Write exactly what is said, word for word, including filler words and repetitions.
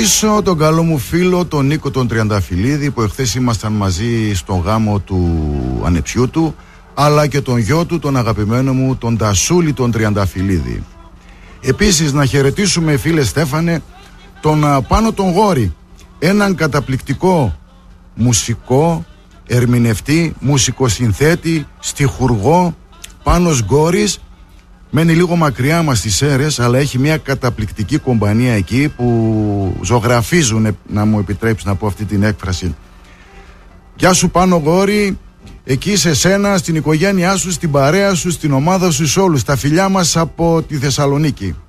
χαιρετήσω τον καλό μου φίλο τον Νίκο τον Τριανταφυλλίδη, που εχθές ήμασταν μαζί στον γάμο του ανεψιού του, αλλά και τον γιο του, τον αγαπημένο μου τον Τασούλη τον Τριανταφυλλίδη. Επίσης να χαιρετήσουμε, φίλε Στέφανε, τον Πάνο τον Γόρη, έναν καταπληκτικό μουσικό, ερμηνευτή, μουσικοσυνθέτη, στιχουργό. Πάνος Γκόρης μένει λίγο μακριά μας στις Σέρρες, αλλά έχει μια καταπληκτική κομπανία εκεί που ζωγραφίζουν, να μου επιτρέψει να πω αυτή την έκφραση. Γεια σου Πάνο Γόρη, εκεί σε σένα, στην οικογένειά σου, στην παρέα σου, στην ομάδα σου, σε όλους. Τα φιλιά μας από τη Θεσσαλονίκη.